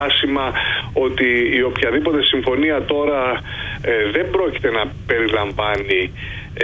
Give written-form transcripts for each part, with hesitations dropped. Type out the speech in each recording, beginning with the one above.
άσημα ότι η οποιαδήποτε συμφωνία τώρα δεν πρόκειται να περιλαμβάνει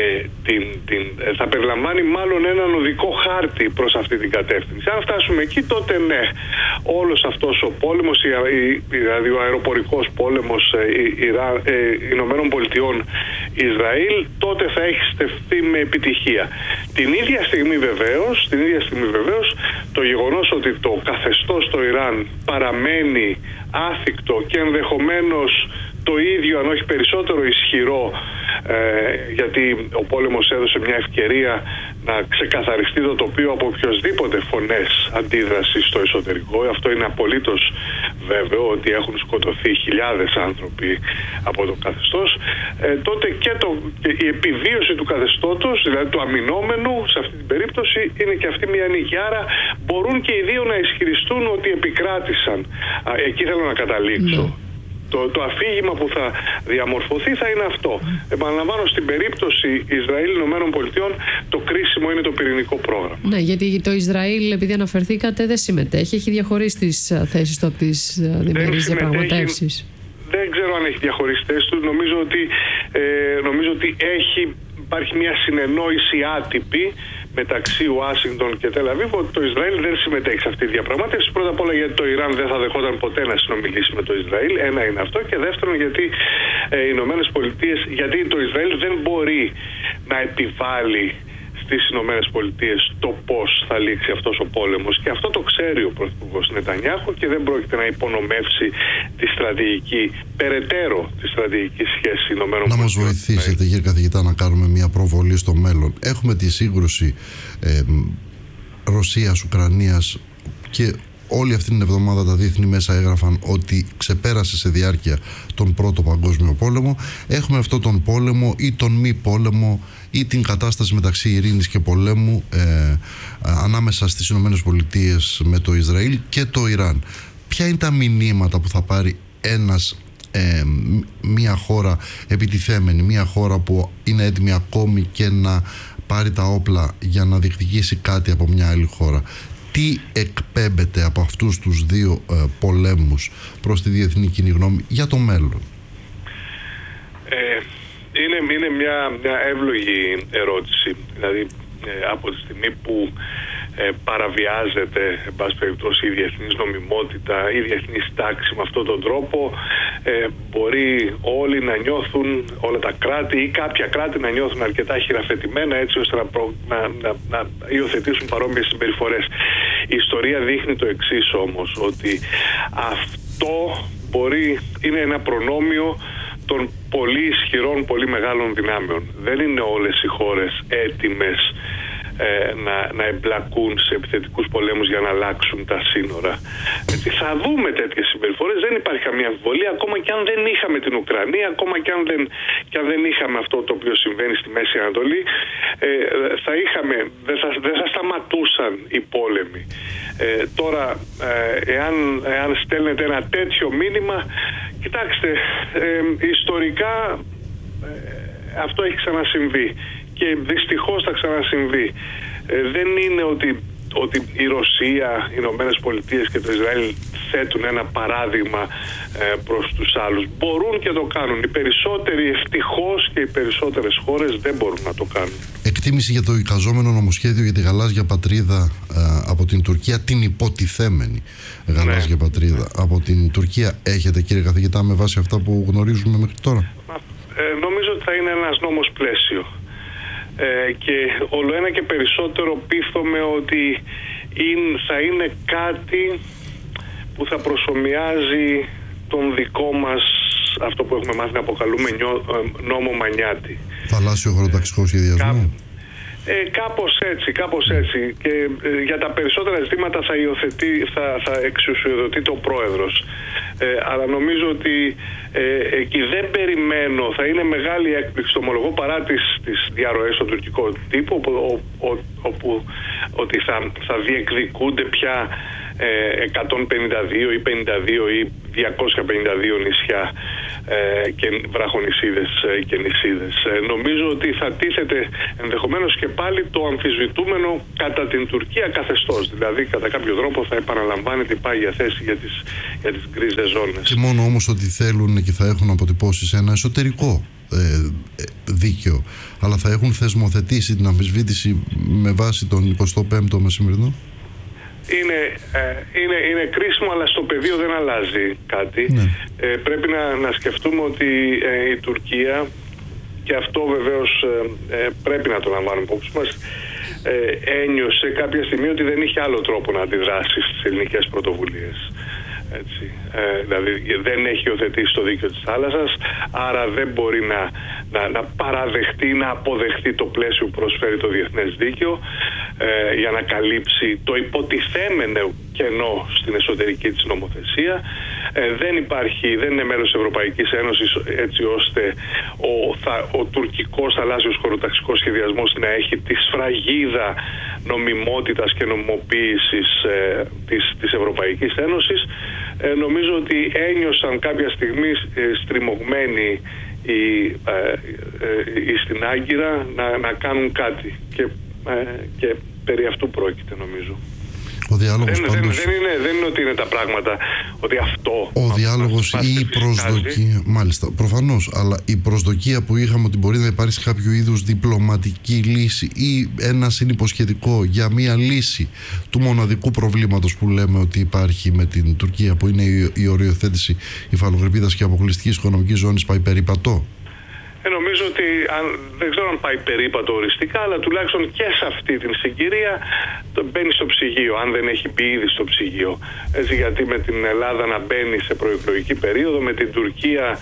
θα περιλαμβάνει μάλλον έναν οδικό χάρτη προς αυτή την κατεύθυνση. Αν φτάσουμε εκεί, τότε ναι, όλος αυτός ο πόλεμος, δηλαδή ο αεροπορικός πόλεμος Ηνωμένων Πολιτειών Ισραήλ, τότε θα έχει στεφθεί με επιτυχία. Την ίδια στιγμή βεβαίως το γεγονός ότι το καθεστώς στο Ιράν παραμένει άθικτο και ενδεχομένως το ίδιο, αν όχι περισσότερο ισχυρό, γιατί ο πόλεμος έδωσε μια ευκαιρία να ξεκαθαριστεί το τοπίο από οποιοσδήποτε φωνές αντίδρασης στο εσωτερικό. Αυτό είναι απολύτως βέβαιο, ότι έχουν σκοτωθεί χιλιάδες άνθρωποι από το καθεστώς. Τότε και η επιβίωση του καθεστώτος, δηλαδή του αμυνόμενου σε αυτή την περίπτωση, είναι και αυτή μια νίκη. Άρα μπορούν και οι δύο να ισχυριστούν ότι επικράτησαν. Εκεί θέλω να καταλήξω. Το αφήγημα που θα διαμορφωθεί θα είναι αυτό. Επαναλαμβάνω, στην περίπτωση Ισραήλ-Ηνωμένων Πολιτειών το κρίσιμο είναι το πυρηνικό πρόγραμμα. Ναι, γιατί το Ισραήλ, επειδή αναφερθήκατε, δεν συμμετέχει. Έχει διαχωρίσει τις θέσεις του από τις διμερείς διαπραγματεύσεις. Δεν ξέρω αν έχει διαχωρίσει θέσεις του. Νομίζω ότι υπάρχει μια συνεννόηση άτυπη μεταξύ Ουάσιγκτον και Τελ Αβίβ ότι το Ισραήλ δεν συμμετέχει σε αυτή τη διαπραγμάτευση. Πρώτα απ' όλα γιατί το Ιράν δεν θα δεχόταν ποτέ να συνομιλήσει με το Ισραήλ. Ένα είναι αυτό. Και δεύτερον, γιατί γιατί το Ισραήλ δεν μπορεί να επιβάλλει στις Ηνωμένες Πολιτείες το πώς θα λήξει αυτός ο πόλεμος. Και αυτό το ξέρει ο Πρωθυπουργός Νετανιάχου και δεν πρόκειται να υπονομεύσει περαιτέρω τη στρατηγική σχέση Ηνωμένων Πολιτειών. Να μας βοηθήσετε, κύριε καθηγητά, να κάνουμε μια προβολή στο μέλλον. Έχουμε τη σύγκρουση Ρωσίας-Ουκρανίας και όλη αυτή την εβδομάδα τα διεθνή μέσα έγραφαν ότι ξεπέρασε σε διάρκεια τον Πρώτο Παγκόσμιο Πόλεμο. Έχουμε αυτόν τον πόλεμο ή τον μη πόλεμο ή την κατάσταση μεταξύ ειρήνης και πολέμου ανάμεσα στις Ηνωμένες Πολιτείες με το Ισραήλ και το Ιράν. Ποια είναι τα μηνύματα που θα πάρει μια χώρα επιτιθέμενη, μια χώρα που είναι έτοιμη ακόμη και να πάρει τα όπλα για να διεκδικήσει κάτι από μια άλλη χώρα? Τι εκπέμπεται από αυτούς τους δύο πολέμους προς τη διεθνή κοινή γνώμη για το μέλλον? Είναι μια εύλογη ερώτηση. Δηλαδή, από τη στιγμή που παραβιάζεται, εν πάση περιπτώσει, η διεθνής νομιμότητα, η διεθνής τάξη με αυτόν τον τρόπο, μπορεί όλοι να νιώθουν, όλα τα κράτη ή κάποια κράτη να νιώθουν αρκετά χειραφετημένα, έτσι ώστε να υιοθετήσουν παρόμοιες συμπεριφορές. Η ιστορία δείχνει το εξής όμως, ότι αυτό είναι ένα προνόμιο των πολύ ισχυρών, πολύ μεγάλων δυνάμεων. Δεν είναι όλες οι χώρες έτοιμες να εμπλακούν σε επιθετικούς πολέμους για να αλλάξουν τα σύνορα. Θα δούμε τέτοιες συμπεριφορές, δεν υπάρχει καμία αμφιβολία, ακόμα και αν δεν είχαμε την Ουκρανία, ακόμα και αν δεν είχαμε αυτό το οποίο συμβαίνει στη Μέση Ανατολή, δεν θα σταματούσαν οι πόλεμοι. Τώρα, εάν στέλνετε ένα τέτοιο μήνυμα, κοιτάξτε, ιστορικά αυτό έχει ξανασυμβεί και δυστυχώς θα ξανασυμβεί. Δεν είναι ότι η Ρωσία, οι Ηνωμένες Πολιτείες και το Ισραήλ θέτουν ένα παράδειγμα προς τους άλλους. Μπορούν και το κάνουν. Οι περισσότεροι, ευτυχώς, και οι περισσότερες χώρες δεν μπορούν να το κάνουν. Εκτίμηση για το εικαζόμενο νομοσχέδιο για τη γαλάζια πατρίδα από την Τουρκία, την υποτιθέμενη γαλάζια πατρίδα από την Τουρκία, έχετε, κύριε καθηγητά, με βάση αυτά που γνωρίζουμε μέχρι τώρα? Νομίζω ότι θα είναι ένας νόμος πλαίσιο. Και όλο ένα και περισσότερο πείθομαι ότι θα είναι κάτι που θα προσομοιάζει τον δικό μας, αυτό που έχουμε μάθει να αποκαλούμε νόμο Μανιάτη. Θαλάσσιο χωροταξικό σχεδιασμό. Κάπως έτσι. Και για τα περισσότερα ζητήματα θα εξουσιοδοτεί το πρόεδρος. Αλλά νομίζω ότι εκεί δεν περιμένω, θα είναι μεγάλη έκπληξη, το ομολογώ, παρά τις διαρροές στον τουρκικό τύπο, όπου ότι θα διεκδικούνται πια 152 ή 52 ή 252 νησιά και βραχονησίδες και νησίδες. Νομίζω ότι θα τίθεται ενδεχομένως και πάλι το αμφισβητούμενο κατά την Τουρκία καθεστώς. Δηλαδή κατά κάποιο τρόπο θα επαναλαμβάνεται η πάγια θέση για τις γκρίζες ζώνες. Και μόνο όμως ότι θέλουν και θα έχουν αποτυπώσει σε ένα εσωτερικό δίκαιο, αλλά θα έχουν την αμφισβήτηση με βάση τον 25ο μεσημερινό. Είναι κρίσιμο, αλλά στο πεδίο δεν αλλάζει κάτι. Ναι. Πρέπει να σκεφτούμε ότι η Τουρκία, και αυτό βεβαίως πρέπει να το λαμβάνουμε υπόψη μας, ένιωσε κάποια στιγμή ότι δεν είχε άλλο τρόπο να αντιδράσει στις ελληνικές πρωτοβουλίες. Έτσι. Δηλαδή δεν έχει υιοθετήσει το δίκαιο της θάλασσας, άρα δεν μπορεί να παραδεχτεί, να αποδεχτεί το πλαίσιο που προσφέρει το διεθνές δίκαιο για να καλύψει το υποτιθέμενο κενό στην εσωτερική της νομοθεσία. Δεν είναι μέλος της Ευρωπαϊκής Ένωσης, έτσι ώστε ο τουρκικός θαλάσσιος χωροταξικός σχεδιασμός να έχει τη σφραγίδα νομιμότητας και νομιμοποίησης της Ευρωπαϊκής Ένωσης. Νομίζω ότι ένιωσαν κάποια στιγμή στριμωγμένοι στην Άγκυρα να κάνουν κάτι και περί αυτού πρόκειται, νομίζω. Ο διάλογος δεν είναι ότι είναι τα πράγματα, ότι αυτό... Ο διάλογος ή η προσδοκία, μάλιστα, προφανώς, αλλά η προσδοκία που είχαμε ότι μπορεί να υπάρξει κάποιο είδους διπλωματική λύση ή ένα συνυποσχετικό για μια λύση του μοναδικού προβλήματος που λέμε ότι υπάρχει με την Τουρκία, που είναι η οριοθέτηση υφαλοκρηπίδας και αποκλειστικής οικονομικής ζώνης, πάει περίπατο. Νομίζω ότι δεν ξέρω αν πάει περίπατο οριστικά, αλλά τουλάχιστον και σε αυτή την συγκυρία μπαίνει στο ψυγείο, αν δεν έχει μπει ήδη στο ψυγείο. Έτσι, γιατί με την Ελλάδα να μπαίνει σε προεκλογική περίοδο, με την Τουρκία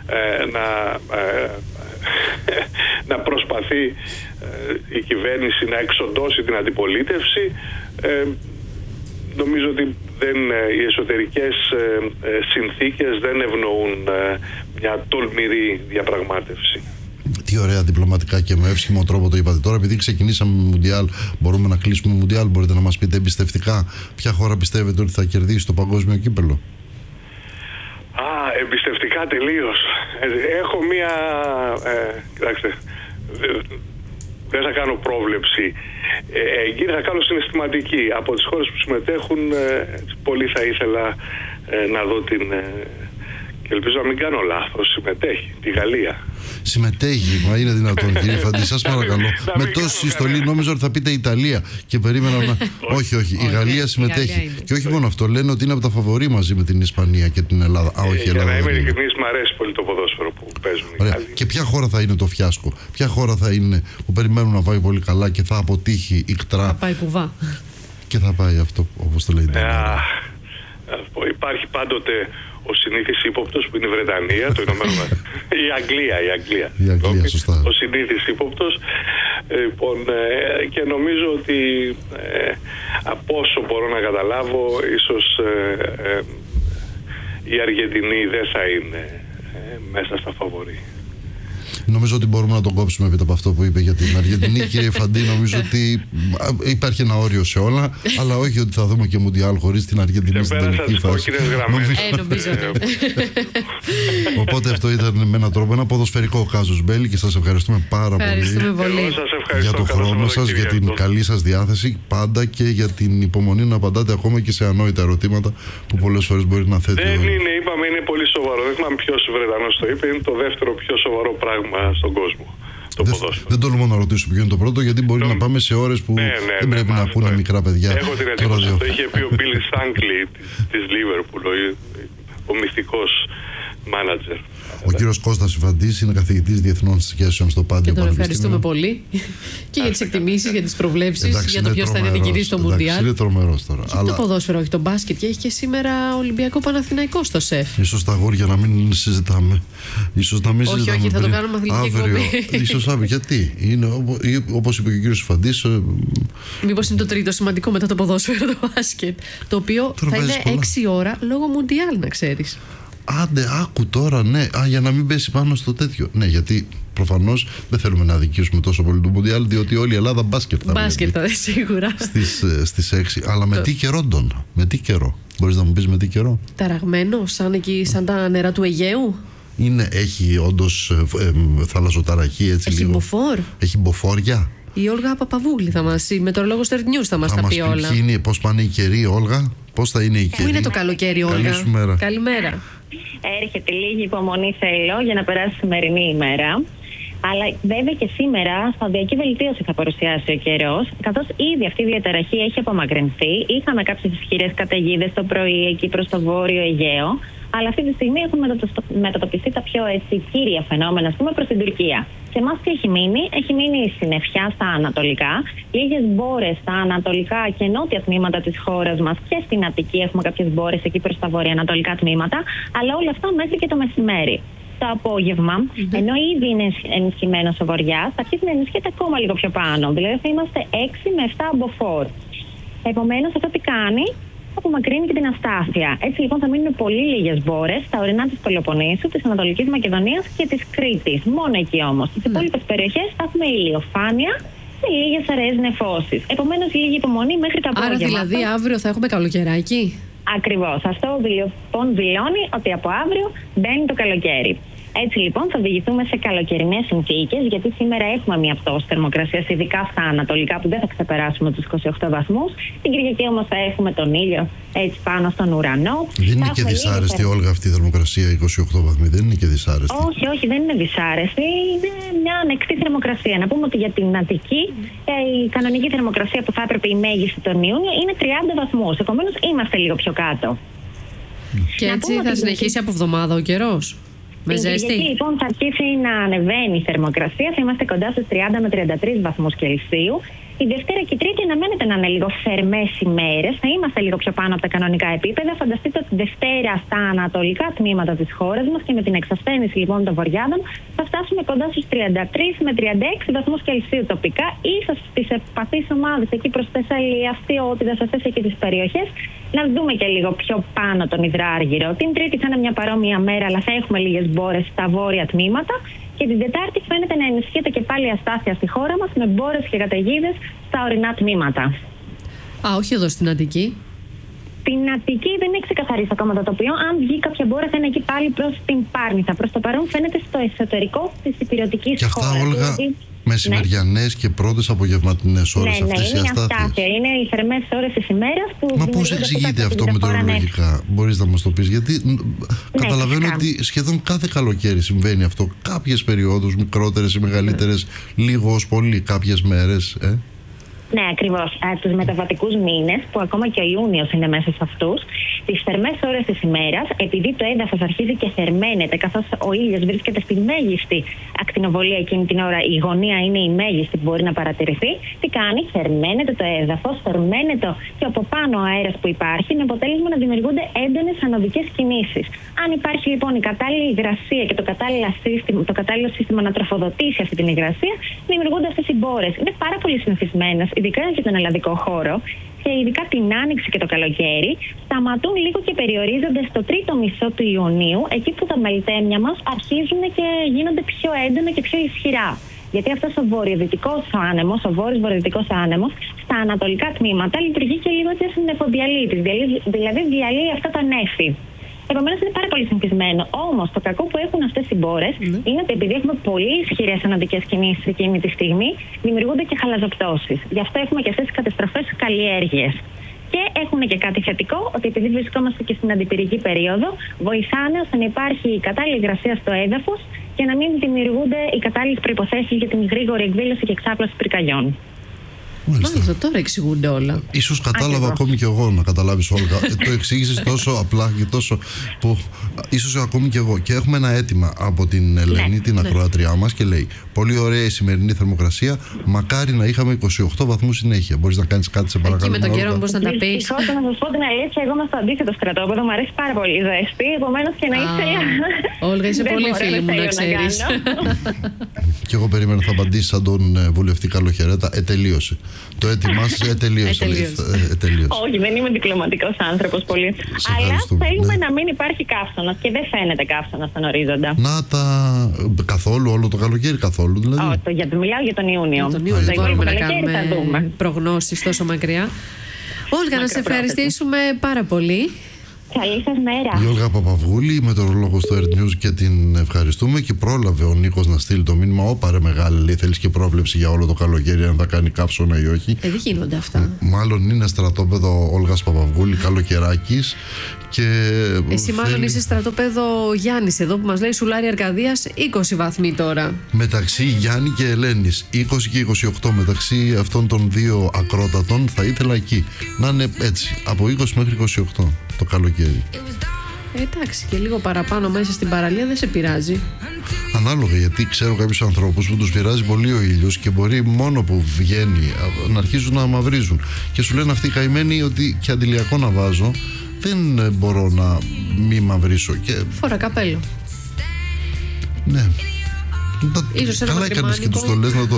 να προσπαθεί η κυβέρνηση να εξοντώσει την αντιπολίτευση, νομίζω ότι οι εσωτερικές συνθήκες δεν ευνοούν μια τολμηρή διαπραγμάτευση. Τι ωραία διπλωματικά και με εύσχυμο τρόπο το είπατε. Τώρα, επειδή ξεκινήσαμε με Μουντιάλ, μπορούμε να κλείσουμε Μουντιάλ. Μπορείτε να μας πείτε εμπιστευτικά ποια χώρα πιστεύετε ότι θα κερδίσει το παγκόσμιο κύπελλο? Εμπιστευτικά τελείως. Έχω μία... κοιτάξτε, δεν θα κάνω πρόβλεψη. Εκεί θα κάνω συναισθηματική. Από τις χώρες που συμμετέχουν, πολύ θα ήθελα να δω την... και ελπίζω να μην κάνω λάθος. Συμμετέχει τη Γαλλία. Συμμετέχει, μα είναι δυνατόν, κύριε Φαντή, σας παρακαλώ. Με τόση συστολή νόμιζα ότι θα πείτε Ιταλία και περίμενα να... Όχι, η Γαλλία συμμετέχει. Και όχι μόνο αυτό, λένε ότι είναι από τα φαβορί μαζί με την Ισπανία και την Ελλάδα. Για να είμαι ειλικρινής, μου αρέσει πολύ το ποδόσφαιρο που παίζουν οι Γάλλοι. Και ποια χώρα θα είναι το φιάσκο? Ποια χώρα θα είναι που περιμένουν να πάει πολύ καλά και θα αποτύχει ικτρά? Θα πάει κουβά. Και θα πάει αυτό, όπως το λέει. Υπάρχει πάντοτε ο συνήθις ύποπτος που είναι η Βρετανία, το Ηνωμένο Βασίλειο. Η Αγγλία, σωστά. Ο συνήθις ύποπτος. Λοιπόν, και νομίζω ότι από όσο μπορώ να καταλάβω, ίσως η Αργεντινή δεν θα είναι μέσα στα φαβορί. Νομίζω ότι μπορούμε να τον κόψουμε μετά από αυτό που είπε για την Αργεντινή. Κύριε Φαντή, νομίζω ότι υπάρχει ένα όριο σε όλα, αλλά όχι ότι θα δούμε και Μουντιάλ χωρίς την Αργεντινή στην τελική φάση. Νομίζω. Οπότε αυτό ήταν με έναν τρόπο ένα ποδοσφαιρικό κάζους μπέλι και σας ευχαριστούμε πάρα πολύ για τον χρόνο σας, για την καλή σας διάθεση πάντα και για την υπομονή να απαντάτε ακόμα και σε ανόητα ερωτήματα που πολλές φορές μπορεί να θέτει. Δεν είναι, είπαμε, είναι πολύ σοβαρό. Δεν θυμάμαι ποιος Βρετανός το είπε, είναι το δεύτερο πιο σοβαρό πράγμα στον κόσμο. Δεν τολμώ να ρωτήσω ποιο είναι το πρώτο, γιατί μπορεί να πάμε σε ώρες που δεν πρέπει να ακούνε μικρά παιδιά. Έχω την εντύπωση ότι το είχε πει ο Billy Shankly της Liverpool, ο μυστικός μάνατζερ. Ο κύριος Κώστας Φαντής είναι καθηγητής διεθνών σχέσεων στο Πάντιο Πανεπιστήμιο. Και τον ευχαριστούμε πολύ και για τις εκτιμήσεις, για τις προβλέψεις, για το ποιος θα διεκδικήσει στο Μουντιάλ. Είναι τρομερός τώρα. Και το ποδόσφαιρο, όχι το μπάσκετ, και έχει και σήμερα Ολυμπιακό Παναθηναϊκό στο ΣΕΦ. Ίσως τα αγόρια να μην συζητάμε. Ίσως να μην συζητάμε. Όχι, θα το κάνουμε αθλητική εκπομπή. Ίσως αύριο. Γιατί? Όπως είπε και ο κύριος Φαντής. Μήπως είναι το τρίτο σημαντικό μετά το ποδόσφαιρο, το μπάσκετ. Το οποίο θα είναι 6 ώρα λόγω Μουντιάλ, να ξέρεις. Άντε, άκου τώρα, ναι. Για να μην πέσει πάνω στο τέτοιο. Ναι, γιατί προφανώς δεν θέλουμε να αδικήσουμε τόσο πολύ το Μουντιάλ, διότι όλη η Ελλάδα μπάσκετ θα βλέπει. Μπάσκετ θα δει σίγουρα. Στις 6. Αλλά με τι καιρό, Ντόνα? Με τι καιρό? Μπορείς να μου πεις με τι καιρό? Ταραγμένο, σαν τα νερά του Αιγαίου. Έχει όντως θαλασσοταραχή, έτσι έχει λίγο? μποφόρ. Έχει μποφόρια. Η Όλγα Παπαβούλη η μετεωρολόγος του Earth News θα μας τα πει όλα. Πώς πάνε οι καιροί, Όλγα? Πώς θα είναι οι καιροί? Πού είναι το καλοκαίρι, Όλγα? Καλή σου μέρα. Καλημέρα. Έρχεται λίγη υπομονή θέλω για να περάσει η σημερινή ημέρα. Αλλά βέβαια και σήμερα σταδιακή βελτίωση θα παρουσιάσει ο καιρός, καθώς ήδη αυτή η διαταραχή έχει απομακρυνθεί. Είχαμε κάποιες ισχυρές καταιγίδες το πρωί εκεί προς το βόρειο Αιγαίο, αλλά αυτή τη στιγμή έχουν μετατοπιστεί τα πιο κύρια φαινόμενα, ας πούμε, προς την Τουρκία. Σε εμάς τι έχει μείνει? Έχει μείνει η συννεφιά στα ανατολικά, λίγες μπόρες στα ανατολικά και νότια τμήματα της χώρας μας, και στην Αττική έχουμε κάποιες μπόρες εκεί προς τα βορειοανατολικά τμήματα, αλλά όλα αυτά μέχρι και το μεσημέρι. Το απόγευμα, ενώ ήδη είναι ενισχυμένος ο βορειάς, θα αρχίσει να ενισχύεται ακόμα λίγο πιο πάνω. Δηλαδή θα είμαστε 6 με 7 μποφόρ. Επομένως, αυτό τι κάνει? Απομακρύνει και την αστάθεια. Έτσι λοιπόν θα μείνουν πολύ λίγες μπόρες στα ορεινά της Πελοποννήσου, της Ανατολικής Μακεδονίας και της Κρήτης. Μόνο εκεί όμως. Στις υπόλοιπες περιοχές θα έχουμε ηλιοφάνεια και λίγες αραιές νεφώσεις. Επομένως, λίγη υπομονή μέχρι το απόγευμα. Άρα δηλαδή αύριο θα έχουμε καλοκαιράκι? Ακριβώς. Αυτό λοιπόν δηλώνει ότι από αύριο μπαίνει το καλοκαίρι. Έτσι λοιπόν θα οδηγηθούμε σε καλοκαιρινές συνθήκες, γιατί σήμερα έχουμε μια πτώση θερμοκρασίας, ειδικά στα ανατολικά, που δεν θα ξεπεράσουμε τους 28 βαθμούς. Την Κυριακή όμως θα έχουμε τον ήλιο έτσι πάνω στον ουρανό. Δεν είναι και δυσάρεστη, Όλγα, αυτή η θερμοκρασία 28 βαθμοί? Δεν είναι και δυσάρεστη? Όχι, δεν είναι δυσάρεστη. Είναι μια ανεκτή θερμοκρασία. Να πούμε ότι για την Αττική η κανονική θερμοκρασία που θα έπρεπε η μέγιστη τον Ιούνιο είναι 30 βαθμούς. Επομένως είμαστε λίγο πιο κάτω. Και έτσι θα συνεχίσει από εβδομάδα ο καιρός? Με ζέστη? Γιατί λοιπόν θα αρχίσει να ανεβαίνει η θερμοκρασία, θα είμαστε κοντά στους 30 με 33 βαθμούς Κελσίου. Η Δευτέρα και η Τρίτη αναμένεται να είναι λίγο θερμές ημέρες, θα είμαστε λίγο πιο πάνω από τα κανονικά επίπεδα. Φανταστείτε ότι Δευτέρα στα ανατολικά τμήματα της χώρας μας και με την εξασθένηση λοιπόν των βορειάδων θα φτάσουμε κοντά στους 33 με 36 βαθμούς Κελσίου τοπικά, ίσως στις ευπαθείς ομάδες εκεί προς Θεσσαλία, Αυτιότητας, αυτές εκεί τις περιοχές, να δούμε και λίγο πιο πάνω τον Υδράργυρο. Την Τρίτη θα είναι μια παρόμοια μέρα, αλλά θα έχουμε λίγες μπόρες στα βόρεια τμήματα. Και την Τετάρτη φαίνεται να ενισχύεται και πάλι η αστάθεια στη χώρα μας, με μπόρες και καταιγίδες στα ορεινά τμήματα. Όχι εδώ στην Αττική. Στην Αττική δεν έχει ξεκαθαρίσει ακόμα το τοπίο. Αν βγει κάποια μπόρα θα είναι εκεί πάλι προς την Πάρνηθα. Προς το παρόν φαίνεται στο εσωτερικό της ηπειρωτικής χώρας. Και αυτά, Όλγα, μεσημεριανές και πρώτες απογευματινές ώρες αυτές οι αστάθειες? Είναι οι θερμές ώρες της ημέρας που. Μα πώς εξηγείται αυτό μετεωρολογικά? Μπορείς να μας το πεις? Γιατί καταλαβαίνω ότι σχεδόν κάθε καλοκαίρι συμβαίνει αυτό. Κάποιες περιόδους, μικρότερες ή μεγαλύτερες, λίγο ως πολύ, κάποιες μέρες. Ναι, ακριβώς. Τους μεταβατικούς μήνες, που ακόμα και ο Ιούνιος είναι μέσα σε αυτούς, τις θερμές ώρες της ημέρας, επειδή το έδαφος αρχίζει και θερμαίνεται, καθώς ο ήλιος βρίσκεται στη μέγιστη ακτινοβολία εκείνη την ώρα, η γωνία είναι η μέγιστη που μπορεί να παρατηρηθεί, τι κάνει? Θερμαίνεται το έδαφος, θερμαίνεται και από πάνω ο αέρας που υπάρχει, με αποτέλεσμα να δημιουργούνται έντονες ανωδικές κινήσεις. Αν υπάρχει λοιπόν η κατάλληλη υγρασία και το κατάλληλο σύστημα να τροφοδοτήσει αυτή την υγρασία, δημιουργούνται αυτές οι μπόρες. Είναι πάρα πολύ συνηθισμένες, ειδικά για τον ελλαδικό χώρο, και ειδικά την άνοιξη και το καλοκαίρι, σταματούν λίγο και περιορίζονται στο τρίτο μισό του Ιουνίου, εκεί που τα μελτέμια μας αρχίζουν και γίνονται πιο έντονα και πιο ισχυρά. Γιατί αυτός ο βορειοδυτικός άνεμος, ο βόρειος-βορειοδυτικός άνεμος, στα ανατολικά τμήματα λειτουργεί και λίγο έτσι σαν νεφοδιαλύτης, δηλαδή διαλύει αυτά τα νέφη. Επομένως είναι πάρα πολύ συνηθισμένο. Όμως το κακό που έχουν αυτές οι μπόρες είναι ότι επειδή έχουμε πολύ ισχυρές ανωδικές κινήσεις εκείνη τη στιγμή, δημιουργούνται και χαλαζοπτώσεις. Γι' αυτό έχουμε και αυτές τις καταστροφές στις καλλιέργειες. Και έχουν και κάτι θετικό, ότι επειδή βρισκόμαστε και στην αντιπυρική περίοδο, βοηθάνε ώστε να υπάρχει η κατάλληλη υγρασία στο έδαφος και να μην δημιουργούνται οι κατάλληλες προϋποθέσεις για την γρήγορη εκδήλωση και εξάπλωση πυρκαγιών. Μάλιστα, τώρα εξηγούνται όλα. Ίσως κατάλαβα ακόμη και εγώ, να καταλάβεις, Όλγα. Το εξήγησες τόσο απλά και τόσο που ίσως ακόμη και εγώ. Και έχουμε ένα αίτημα από την Ελένη, την ακροάτριά μας, και λέει: πολύ ωραία η σημερινή θερμοκρασία. Μακάρι να είχαμε 28 βαθμούς συνέχεια. Μπορείς να κάνεις κάτι, σε παρακαλώ? Εκεί με τον καιρό μπορείς να τα πεις? Δυστυχώς, να σας πω την αλήθεια, εγώ είμαι στο αντίθετο στρατόπεδο. Μου αρέσει πάρα πολύ η ζέστη. Επομένως και να ήθελα. Όλγα, είσαι πολύ φίλη μου, να ξέρεις. Και εγώ περίμενα θα απαντήσει σαν τον βουλευτή Καλοχαιρέτα. Τελείωσε. Το έτοιμά σας τελείωσε. Όχι, δεν είμαι διπλωματικός άνθρωπος πολύ. Αλλά θέλουμε να μην υπάρχει καύσωνας και δεν φαίνεται καύσωνας στον ορίζοντα. Να τα. Καθόλου, όλο το καλοκαίρι, καθόλου δηλαδή? Μιλάω για τον Ιούνιο. Δεν μπορούμε να κάνουμε προγνώσεις τόσο μακριά. Όλγα, να σε ευχαριστήσουμε πάρα πολύ. Καλή σας μέρα. Η Όλγα Παπαβούλη, μετεωρολόγος στο Earth News, και την ευχαριστούμε. Και πρόλαβε ο Νίκος να στείλει το μήνυμα: Ω πάρε μεγάλη, λέει, θέλεις και πρόβλεψη για όλο το καλοκαίρι, αν θα κάνει καύσωνα ή όχι. Δεν γίνονται αυτά. Μάλλον είναι στρατόπεδο Όλγας Παπαβούλη, καλοκαιράκης. Και εσύ μάλλον είσαι στρατόπεδο Γιάννης εδώ που μας λέει Σουλάρη Αρκαδίας, 20 βαθμοί τώρα. Μεταξύ Γιάννη και Ελένης, 20 και 28, μεταξύ αυτών των δύο ακρότατων, θα ήθελα εκεί να είναι έτσι, από 20 μέχρι 28 το καλοκαίρι. Εντάξει, και λίγο παραπάνω μέσα στην παραλία δεν σε πειράζει. Ανάλογα, γιατί ξέρω κάποιους ανθρώπους που τους πειράζει πολύ ο ήλιος και μπορεί μόνο που βγαίνει να αρχίζουν να μαυρίζουν. Και σου λένε αυτοί οι καημένοι ότι και αντιλιακό να βάζω, δεν μπορώ να μη μαυρίσω. Και... φορά καπέλο. Ναι. Καλά έκανες και τους το λες να το...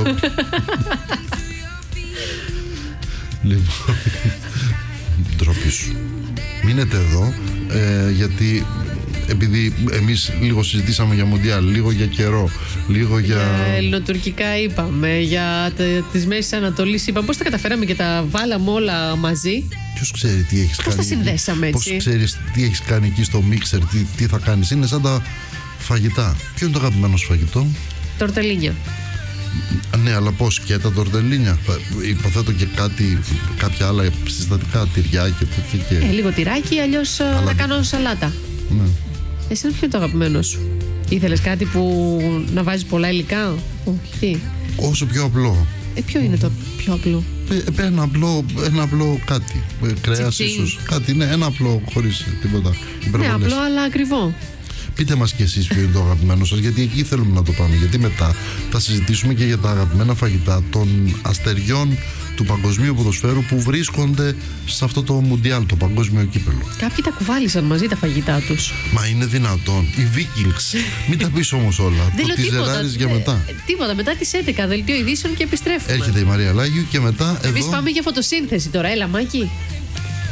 Λοιπόν, ντροπή σου. Μείνετε εδώ, γιατί επειδή εμείς λίγο συζητήσαμε για Μουντιάλ, λίγο για καιρό, λίγο για ελληνοτουρκικά είπαμε, για τις Μέσης Ανατολής είπαμε. Πώς τα καταφέραμε και τα βάλαμε όλα μαζί. Ποιος ξέρει τι έχεις κάνει. Πώς τα συνδέσαμε έτσι. Πώς ξέρεις τι έχεις κάνει εκεί στο μίξερ, τι θα κάνεις. Είναι σαν τα φαγητά. Ποιο είναι το αγαπημένο σου φαγητό? Τορτελίνια. Ναι, αλλά πώς, και τα τορτελίνια? Υποθέτω και κάποια άλλα συστατικά, τυριά και τέτοια. Λίγο τυράκι, αλλιώς να κάνω σαλάτα. Ναι. Εσύ ποιο είναι το αγαπημένο σου? Ήθελες κάτι που να βάζεις πολλά υλικά? Τι? Όσο πιο απλό. Ποιο είναι το πιο απλό? Ένα απλό κάτι. Κρέας ίσως. Κάτι, ναι, ένα απλό χωρίς τίποτα. Ναι, απλό αλλά ακριβό. Πείτε μας κι εσείς ποιο είναι το αγαπημένο σας, γιατί εκεί θέλουμε να το πάμε. Γιατί μετά θα συζητήσουμε και για τα αγαπημένα φαγητά των αστεριών του παγκοσμίου ποδοσφαίρου που βρίσκονται σε αυτό το Μουντιάλ, το παγκόσμιο κύπελλο. Κάποιοι τα κουβάλισαν μαζί τα φαγητά τους. Μα είναι δυνατόν? Οι Vikings. Μην τα πεις όμως όλα. Το τιζεράρεις για μετά. Τίποτα. Μετά τις 11 δελτίο ειδήσεων και επιστρέφουμε. Έρχεται η Μαρία Λάγιου και μετά Εμείς πάμε για φωτοσύνθεση τώρα. Έλα, Μάκη.